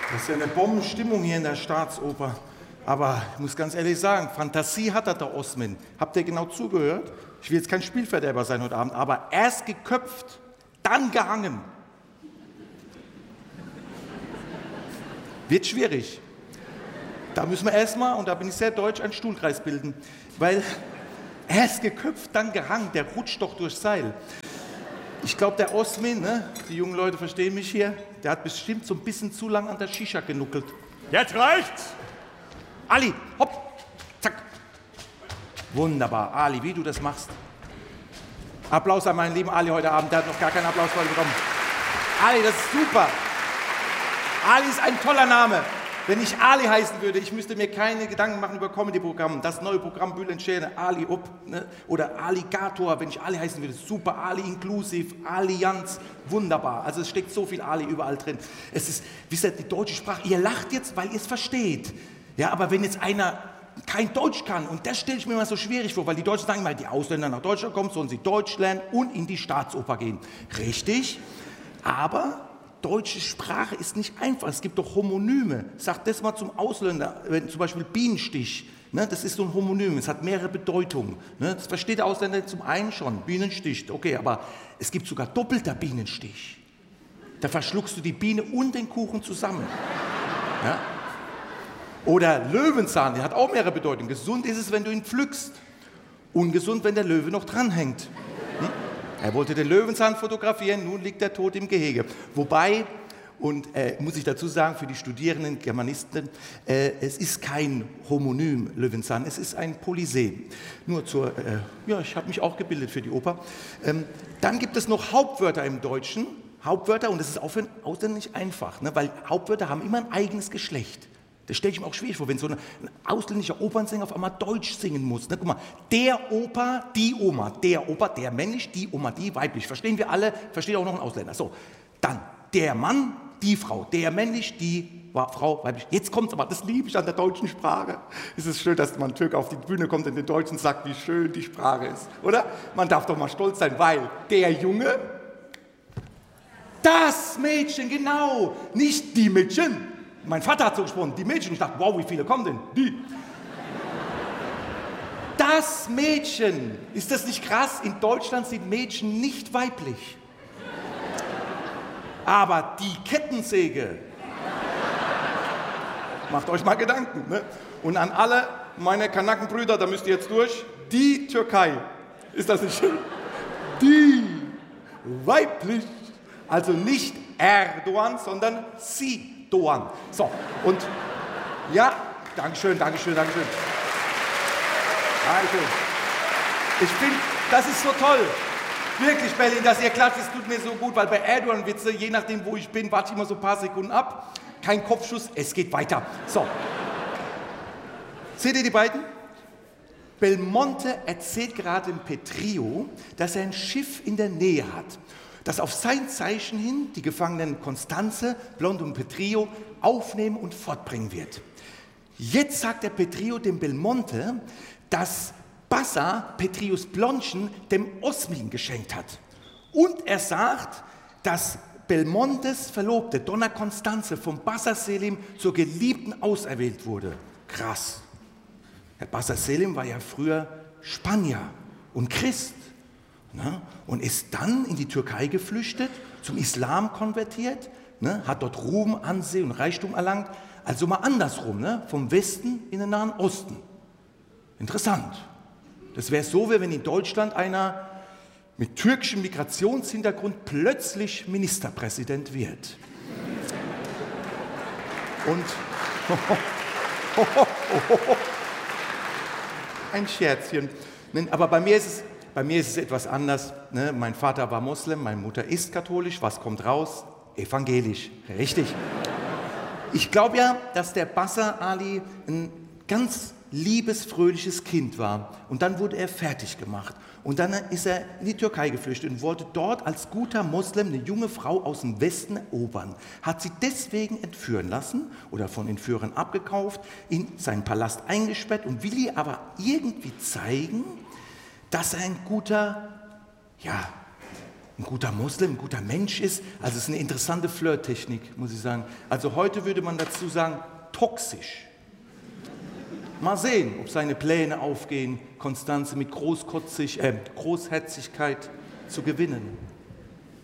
Das ist ja eine Bombenstimmung hier in der Staatsoper. Aber ich muss ganz ehrlich sagen, Fantasie hat er, der Osmin. Habt ihr genau zugehört? Ich will jetzt kein Spielverderber sein heute Abend, aber erst geköpft, dann gehangen. Wird schwierig. Da müssen wir erstmal, und da bin ich sehr deutsch, einen Stuhlkreis bilden. Weil erst geköpft, dann gehangen, der rutscht doch durchs Seil. Ich glaube, der Osmin, ne, die jungen Leute verstehen mich hier, der hat bestimmt so ein bisschen zu lang an der Shisha genuckelt. Jetzt reicht's! Ali, hopp, zack. Wunderbar, Ali, wie du das machst. Applaus an meinen lieben Ali heute Abend, der hat noch gar keinen Applaus heute bekommen. Ali, das ist super. Ali ist ein toller Name. Wenn ich Ali heißen würde, ich müsste mir keine Gedanken machen über Comedy-Programme. Das neue Programm Bülent Schäne, Ali Up, ne? Oder Alligator, wenn ich Ali heißen würde. Super, Ali Inklusiv, Allianz, wunderbar. Also es steckt so viel Ali überall drin. Es ist, wisst ihr, die deutsche Sprache, ihr lacht jetzt, weil ihr es versteht. Ja, aber wenn jetzt einer kein Deutsch kann, und das stelle ich mir immer so schwierig vor, weil die Deutschen sagen immer, die Ausländer nach Deutschland kommen, sollen sie Deutsch lernen und in die Staatsoper gehen. Richtig, aber deutsche Sprache ist nicht einfach. Es gibt doch Homonyme. Sagt das mal zum Ausländer, wenn zum Beispiel Bienenstich, ne, das ist so ein Homonym, es hat mehrere Bedeutungen. Ne, das versteht der Ausländer zum einen schon, Bienenstich, okay, aber es gibt sogar doppelter Bienenstich. Da verschluckst du die Biene und den Kuchen zusammen. Ja? Oder Löwenzahn, der hat auch mehrere Bedeutungen. Gesund ist es, wenn du ihn pflückst. Ungesund, wenn der Löwe noch dranhängt. Er wollte den Löwenzahn fotografieren, nun liegt er tot im Gehege. Wobei, und muss ich dazu sagen, für die Studierenden, Germanisten, es ist kein Homonym Löwenzahn, es ist ein Polysem. Nur zur, ja, ich habe mich auch gebildet für die Oper. Dann gibt es noch Hauptwörter im Deutschen. Hauptwörter, und das ist auch für einen Ausländer nicht einfach, ne, weil Hauptwörter haben immer ein eigenes Geschlecht. Das stelle ich mir auch schwierig vor, wenn so ein ausländischer Opernsänger auf einmal Deutsch singen muss. Ne? Guck mal, der Opa, die Oma, der Opa, der männlich, die Oma, die weiblich. Verstehen wir alle, versteht auch noch ein Ausländer. So, dann der Mann, die Frau, der männlich, die Frau, weiblich. Jetzt kommt's aber, das liebe ich an der deutschen Sprache. Es ist schön, dass man Türke auf die Bühne kommt und den Deutschen sagt, wie schön die Sprache ist, oder? Man darf doch mal stolz sein, weil der Junge, das Mädchen, genau, nicht die Mädchen. Mein Vater hat so gesprochen, die Mädchen. Ich dachte, wow, wie viele kommen denn? Die. Das Mädchen. Ist das nicht krass? In Deutschland sind Mädchen nicht weiblich. Aber die Kettensäge. Macht euch mal Gedanken. Ne? Und an alle meine Kanakenbrüder, da müsst ihr jetzt durch. Die Türkei. Ist das nicht schön? Die. Weiblich. Also nicht Erdogan, sondern sie. Doan. So, und ja, Dankeschön, Dankeschön, Dankeschön. Dankeschön. Ich finde, das ist so toll. Wirklich, Berlin, dass ihr klatscht, das tut mir so gut, weil bei Erdogan-Witze, je nachdem, wo ich bin, warte ich immer so ein paar Sekunden ab. Kein Kopfschuss, es geht weiter. So. Seht ihr die beiden? Belmonte erzählt gerade dem Petrio, dass er ein Schiff in der Nähe hat, das auf sein Zeichen hin die Gefangenen Constanze, Blond und Petrio aufnehmen und fortbringen wird. Jetzt sagt der Petrio dem Belmonte, dass Bassa Petrios Blondchen dem Osmin geschenkt hat. Und er sagt, dass Belmontes Verlobte, Donna Constanze, vom Bassa Selim zur Geliebten auserwählt wurde. Krass. Herr Bassa Selim war ja früher Spanier und Christ. Ne? Und ist dann in die Türkei geflüchtet, zum Islam konvertiert, ne? Hat dort Ruhm, Ansehen und Reichtum erlangt. Also mal andersrum, ne? Vom Westen in den Nahen Osten. Interessant. Das wäre so, wie wenn in Deutschland einer mit türkischem Migrationshintergrund plötzlich Ministerpräsident wird. Und ein Scherzchen. Aber bei mir ist es etwas anders. Ne? Mein Vater war Moslem, meine Mutter ist katholisch. Was kommt raus? Evangelisch. Richtig. Ich glaube ja, dass der Bassa Ali ein ganz liebes, fröhliches Kind war. Und dann wurde er fertig gemacht. Und dann ist er in die Türkei geflüchtet und wollte dort als guter Moslem eine junge Frau aus dem Westen erobern. Hat sie deswegen entführen lassen oder von Entführern abgekauft, in seinen Palast eingesperrt und will ihr aber irgendwie zeigen, dass er ein guter, ja, ein guter Muslim, ein guter Mensch ist. Also es ist eine interessante Flirttechnik, muss ich sagen. Also heute würde man dazu sagen, toxisch. Mal sehen, ob seine Pläne aufgehen, Constanze mit Großherzigkeit zu gewinnen.